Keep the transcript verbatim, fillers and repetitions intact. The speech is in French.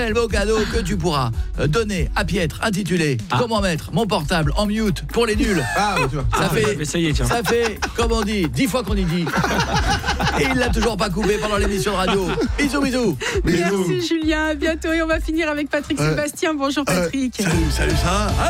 Le beau cadeau que tu pourras donner à Pietre, intitulé ah. Comment mettre mon portable en mute pour les nuls. Ah, bah, tu vois. Ça, ah, fait, ouais, ça, y est, tiens. ça fait, comme on dit, dix fois qu'on y dit. Et il l'a toujours pas coupé pendant l'émission de radio. Bisous, bisous. Merci Julien, à bientôt. Et on va finir avec Patrick euh, Sébastien. Bonjour Patrick. Euh, salut, salut, ça va.